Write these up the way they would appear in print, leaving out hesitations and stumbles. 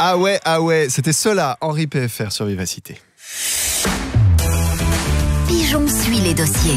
Ah ouais, c'était cela, Henri PFR sur Vivacité. Pigeon suit les dossiers.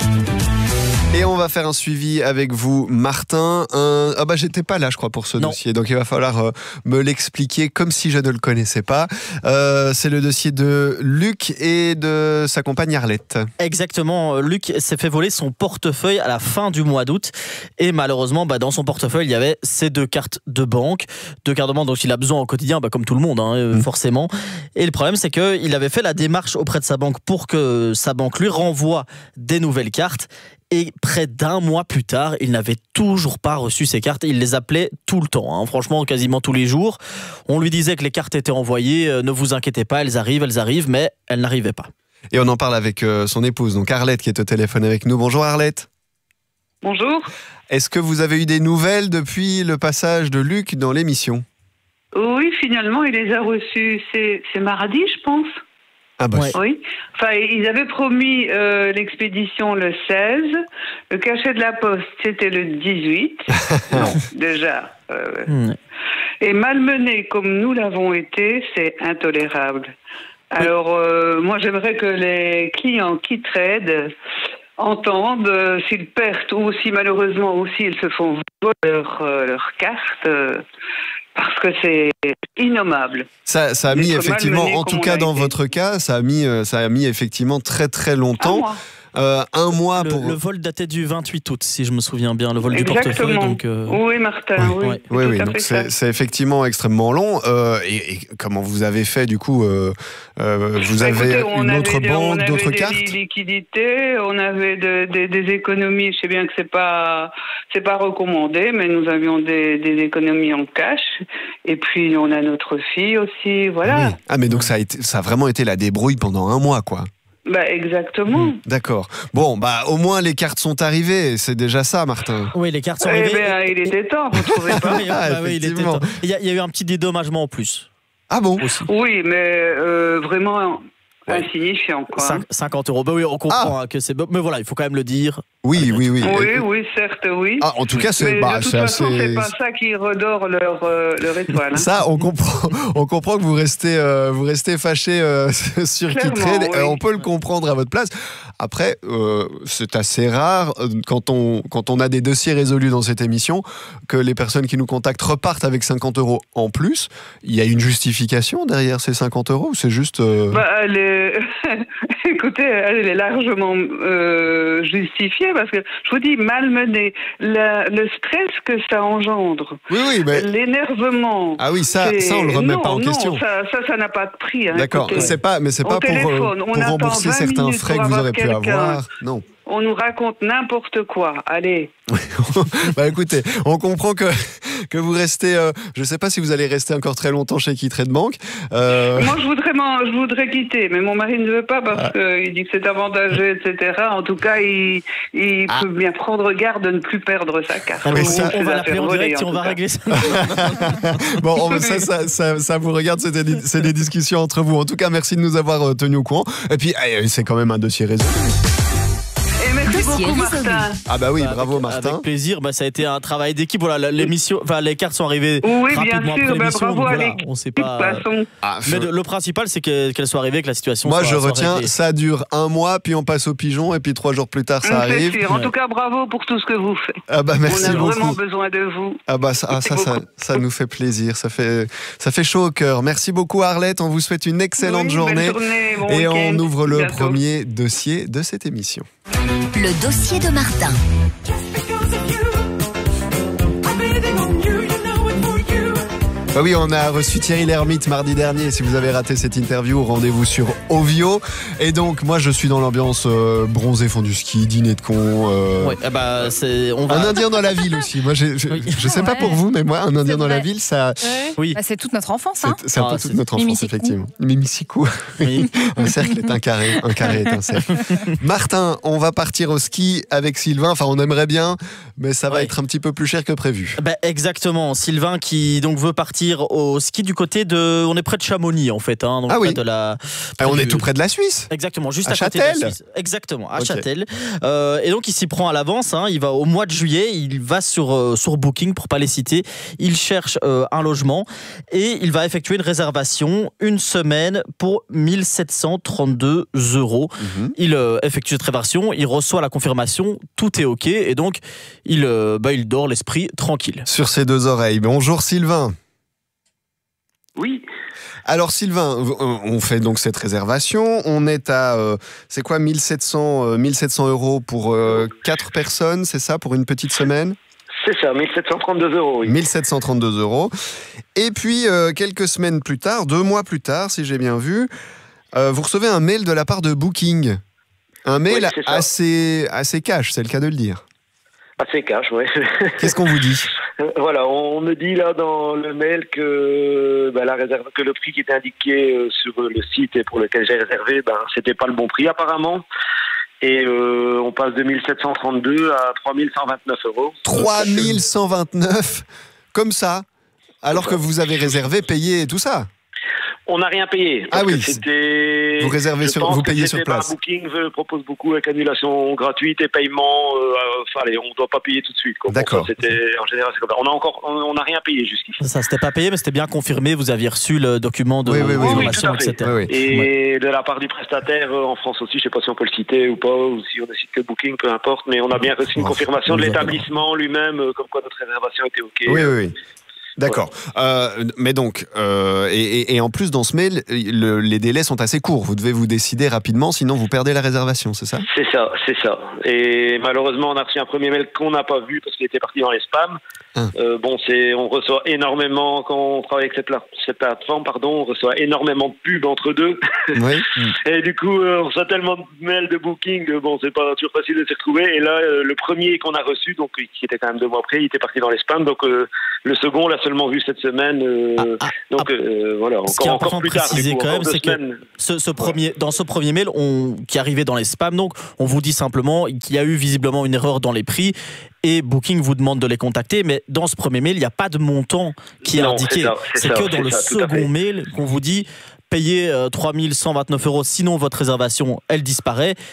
Et on va faire un suivi avec vous, Martin. J'étais pas là, je crois, pour ce dossier. Donc, il va falloir me l'expliquer comme si je ne le connaissais pas. C'est le dossier de Luc et de sa compagne Arlette. Exactement. Luc s'est fait voler son portefeuille à la fin du mois d'août. Et malheureusement, dans son portefeuille, il y avait ses 2 cartes de banque. 2 cartes de banque dont il a besoin au quotidien, comme tout le monde, forcément. Et le problème, c'est qu'il avait fait la démarche auprès de sa banque pour que sa banque lui renvoie des nouvelles cartes. Et près d'1 mois plus tard, il n'avait toujours pas reçu ses cartes. Il les appelait tout le temps, franchement, quasiment tous les jours. On lui disait que les cartes étaient envoyées, ne vous inquiétez pas, elles arrivent, mais elles n'arrivaient pas. Et on en parle avec son épouse, donc Arlette, qui est au téléphone avec nous. Bonjour Arlette. Bonjour. Est-ce que vous avez eu des nouvelles depuis le passage de Luc dans l'émission ? Oui, finalement, il les a reçus. C'est mardi, je pense. Ah bah oui. Enfin, ils avaient promis l'expédition le 16. Le cachet de la poste, c'était le 18. Non, déjà. Et malmené comme nous l'avons été, c'est intolérable. Alors, moi, j'aimerais que les clients qui tradent entendent s'ils perdent ou si malheureusement aussi ils se font voler leur carte. Parce que c'est innommable. Ça a mis effectivement, en tout cas dans votre cas, ça a mis effectivement très très longtemps. 1 mois pour... Le vol datait du 28 août, si je me souviens bien, le vol du portefeuille. Donc, Oui, Martin, oui, donc c'est effectivement extrêmement long. Et comment vous avez fait, du coup vous avez une autre banque, d'autres cartes ? On avait des liquidités, on avait des économies. Je sais bien que c'est pas recommandé, mais nous avions des économies en cash. Et puis, on a notre fille aussi, voilà. Oui. Ah, mais donc ça a vraiment été la débrouille pendant 1 mois, quoi. Exactement. D'accord. Bon, au moins les cartes sont arrivées, c'est déjà ça, Martin. Oui, les cartes sont arrivées. Il était temps, vous trouvez pas ? Oui, il était temps. Il y a eu un petit dédommagement en plus. Ah bon ? Aussi. Oui, mais vraiment insignifiant, quoi. 50 €. Oui, on comprend que c'est... Mais voilà, il faut quand même le dire. Oui. Oui, certes, oui. Ah, en tout cas, c'est... Mais de toute façon, c'est pas ça qui redore leur étoile. Ça, on comprend que vous restez fâché sur Kitrade. Oui. On peut le comprendre à votre place. Après, c'est assez rare, quand on a des dossiers résolus dans cette émission, que les personnes qui nous contactent repartent avec 50 € en plus. Il y a une justification derrière ces 50 € ou c'est juste... Écoutez, elle est largement justifiée parce que, je vous dis, malmené, le stress que ça engendre, mais... l'énervement... Ah oui, ça on le remet pas en question. Ça n'a pas de prix. D'accord, écoutez. c'est pas pour rembourser certains frais que vous aurez pu avoir. Non. On nous raconte n'importe quoi. Allez. Écoutez, on comprend que vous restez... je ne sais pas si vous allez rester encore très longtemps chez Kitrade Bank. Moi, je voudrais quitter, mais mon mari ne veut pas parce qu'il dit que c'est avantageux, etc. En tout cas, il peut bien prendre garde de ne plus perdre sa carte. On va l'appeler en direct et on va régler ça. Bon, ça vous regarde, c'est des discussions entre vous. En tout cas, merci de nous avoir tenus au courant. Et puis, c'est quand même un dossier résolu. Et merci beaucoup, Martin. Ah oui, bravo Martin. Avec plaisir, ça a été un travail d'équipe. Voilà, l'émission, les cartes sont arrivées rapidement après l'émission. Bravo à l'équipe. On sait pas. Mais le principal, c'est qu'elle soit arrivée, que la situation soit réglée. Moi, je retiens, ça dure 1 mois, puis on passe au pigeon, et puis 3 jours plus tard, ça arrive. En tout cas, bravo pour tout ce que vous faites. Merci beaucoup. On a vraiment besoin de vous. Ça nous fait plaisir. Ça fait chaud au cœur. Merci beaucoup Arlette. On vous souhaite une excellente journée. Et on ouvre le premier dossier de cette émission. Le dossier de Martin. Oui, on a reçu Thierry Lhermitte mardi dernier. Si vous avez raté cette interview, rendez-vous sur Ovio. Et donc, moi, je suis dans l'ambiance bronzé, fond du ski, dîner de con. Un Indien dans la ville aussi. Moi, je sais pas pour vous, mais moi, un Indien dans la ville, ça... Oui. C'est toute notre enfance. C'est un peu toute notre enfance, effectivement. Mimicikou. Un cercle est un carré est un cercle. Martin, on va partir au ski avec Sylvain. Enfin, on aimerait bien, mais ça va être un petit peu plus cher que prévu. Exactement. Sylvain qui donc veut partir partir au ski du côté de... On est près de Chamonix en fait. Hein, donc oui. On est tout près de la Suisse. Exactement, juste à côté Châtel. de la Suisse. Exactement, à Châtel. Et donc il s'y prend à l'avance. Hein, il va au mois de juillet, il va sur Booking, pour pas les citer. Il cherche un logement et il va effectuer une réservation une semaine pour 1 732 €. Il effectue cette réservation, il reçoit la confirmation, tout est OK et donc il dort l'esprit tranquille. Sur ses deux oreilles. Bonjour Sylvain. Oui. Alors Sylvain, on fait donc cette réservation. On est à, c'est quoi, 1700 € pour 4 personnes, c'est ça, pour une petite semaine ? C'est ça, 1 732 €. Oui. 1 732 €. Et puis, quelques semaines plus tard, 2 mois plus tard, si j'ai bien vu, vous recevez un mail de la part de Booking. Un mail assez cash, c'est le cas de le dire. Assez cash, oui. Qu'est-ce qu'on vous dit ? Voilà, on me dit là dans le mail que que le prix qui était indiqué sur le site et pour lequel j'ai réservé, c'était pas le bon prix apparemment. Et on passe de 1 732 à 3 129 €. 3 129 comme ça, alors que vous avez réservé, payé et tout ça. On n'a rien payé. Ah oui, c'était... vous réservez vous payez sur place. Booking propose beaucoup avec annulation gratuite et paiement. On ne doit pas payer tout de suite. Quoi. D'accord. Bon, c'était, en général, c'est comme ça. On n'a rien payé jusqu'ici. Ça, c'était pas payé, mais c'était bien confirmé. Vous aviez reçu le document de confirmation, etc. Oui. Et de la part du prestataire en France aussi, je ne sais pas si on peut le citer ou pas, ou si on ne cite que Booking, peu importe, mais on a bien reçu une confirmation de l'établissement lui-même, comme quoi notre réservation était OK. Oui. D'accord. Mais donc, et en plus, dans ce mail, les délais sont assez courts. Vous devez vous décider rapidement, sinon vous perdez la réservation, c'est ça ? C'est ça. Et malheureusement, on a reçu un premier mail qu'on n'a pas vu parce qu'il était parti dans les spams. On reçoit énormément, quand on travaille avec cette plateforme, on reçoit énormément de pubs entre deux. Oui. Et du coup, on reçoit tellement de mails de Booking, c'est pas toujours facile de s'y retrouver. Et là, le premier qu'on a reçu, donc qui était quand même 2 mois après, il était parti dans les spams. Donc le second, on l'a seulement vu cette semaine. Voilà. Ce qui est important plus de préciser tard, quand même, c'est que dans ce premier mail qui arrivait dans les spams, donc on vous dit simplement qu'il y a eu visiblement une erreur dans les prix. Et Booking vous demande de les contacter, mais dans ce premier mail, il n'y a pas de montant qui est indiqué. C'est que dans le second mail qu'on vous dit payez 3 129 €, sinon votre réservation, elle disparaît.